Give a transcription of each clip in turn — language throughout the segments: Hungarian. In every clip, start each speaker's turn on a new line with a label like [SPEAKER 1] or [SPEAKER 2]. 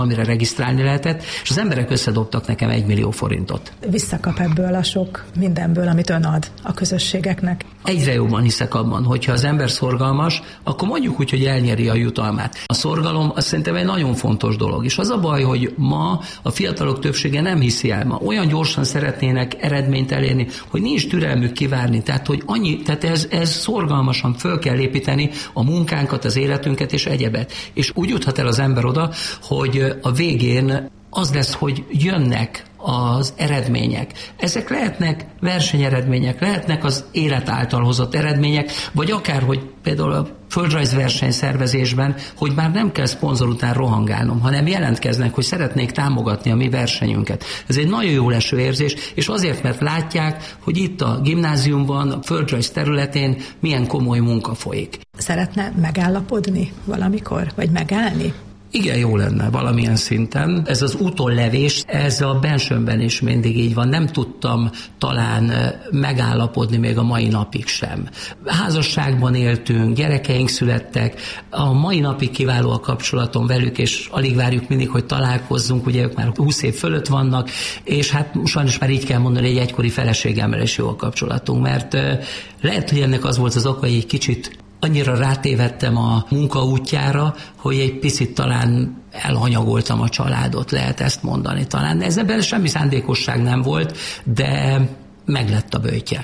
[SPEAKER 1] amire regisztrálni lehetett, és az emberek összedobtak nekem 1 millió forintot.
[SPEAKER 2] Visszakap ebből a sok mindenből, amit ön ad a közösségeknek?
[SPEAKER 1] Egyre jobban hiszek abban, hogyha az ember szorgalmas, akkor mondjuk úgy, hogy elnyeri a jutalmát. A szorgalom azt szerintem egy nagyon fontos dolog, és az a baj, hogy ma a fiatalok többsége nem hiszi el. Ma olyan gyorsan szeretnének eredményt elérni, hogy nincs türelmük kivárni, tehát ez szorgalmasan föl kell építeni a munkánkat, az életünket és egyebet. És úgy juthat el az ember oda, hogy a végén az lesz, hogy jönnek az eredmények. Ezek lehetnek versenyeredmények, lehetnek az élet által hozott eredmények, vagy akár, hogy például a földrajzverseny szervezésben, hogy már nem kell szponzor után rohangálnom, hanem jelentkeznek, hogy szeretnék támogatni a mi versenyünket. Ez egy nagyon jó leső érzés, és azért, mert látják, hogy itt a gimnáziumban, a földrajz területén milyen komoly munka folyik.
[SPEAKER 2] Szeretne megállapodni valamikor, vagy megállni?
[SPEAKER 1] Igen, jó lenne valamilyen szinten. Ez az utollevés, ez a bensőmben is mindig így van. Nem tudtam talán megállapodni még a mai napig sem. Házasságban éltünk, gyerekeink születtek, a mai napig kiváló a kapcsolatom velük, és alig várjuk mindig, hogy találkozzunk, ugye ők már 20 év fölött vannak, és hát sajnos már így kell mondani, hogy egy egykori feleségemmel is jó a kapcsolatunk, mert lehet, hogy ennek az volt az oka, hogy egy kicsit annyira rátévettem a munka útjára, hogy egy picit talán elhanyagoltam a családot, lehet ezt mondani talán. Ezzel semmi szándékosság nem volt, de meglett a böjtje.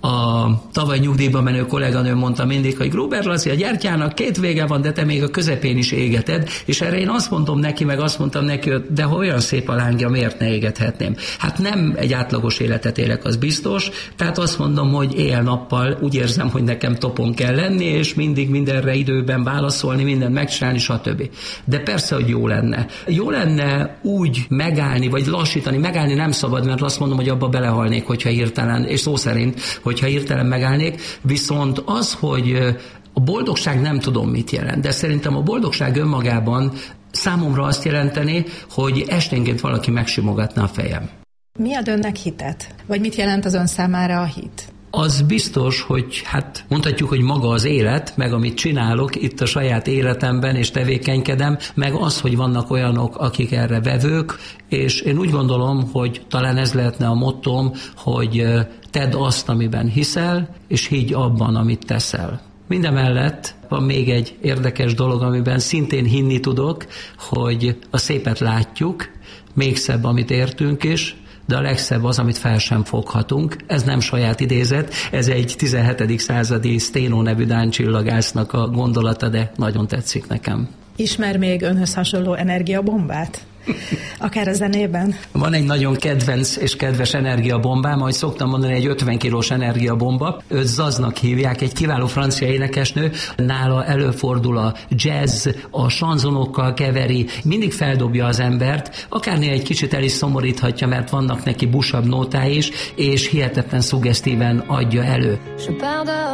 [SPEAKER 1] A tavaly nyugdíjba menő kolléganőm mondta mindig, hogy Gruber Laci, a gyertyának 2 vége van, de te még a közepén is égeted, és erre én azt mondom neki, meg azt mondtam neki, hogy de ha olyan szép a lángja, miért ne égethetném? Hát nem egy átlagos életet élek, az biztos, tehát azt mondom, hogy éjjel-nappal úgy érzem, hogy nekem topon kell lenni, és mindig mindenre időben válaszolni, mindent megcsinálni, stb. De persze, hogy jó lenne. Jó lenne úgy megállni, vagy lassítani, megállni nem szabad, mert azt mondom, hogy abba belehalnék, hogyha hirtelen, és szó szerint, hogyha hirtelen megállnék, viszont az, hogy a boldogság nem tudom mit jelent, de szerintem a boldogság önmagában számomra azt jelenteni, hogy esténként valaki megsimogatna a fejem.
[SPEAKER 2] Mi ad önnek hitet? Vagy mit jelent az ön számára a hit?
[SPEAKER 1] Az biztos, hogy hát mondhatjuk, hogy maga az élet, meg amit csinálok itt a saját életemben és tevékenykedem, meg az, hogy vannak olyanok, akik erre vevők, és én úgy gondolom, hogy talán ez lehetne a mottóm, hogy tedd azt, amiben hiszel, és higgy abban, amit teszel. Mindemellett van még egy érdekes dolog, amiben szintén hinni tudok, hogy a szépet látjuk, még szebb, amit értünk is, de a legszebb az, amit fel sem foghatunk. Ez nem saját idézet, ez egy 17. századi Steno nevű dán csillagásznak a gondolata, de nagyon tetszik nekem.
[SPEAKER 2] Ismer még önhöz hasonló energiabombát? Akár a zenében?
[SPEAKER 1] Van egy nagyon kedvenc és kedves energiabombám, ahogy szoktam mondani, egy 50 kilós energiabomba. Őt Zaznak hívják, egy kiváló francia énekesnő. Nála előfordul a jazz, a sanzonokkal keveri, mindig feldobja az embert, akárnéha egy kicsit el is szomoríthatja, mert vannak neki busabb nótái is, és hihetetlen szuggesztíven adja elő.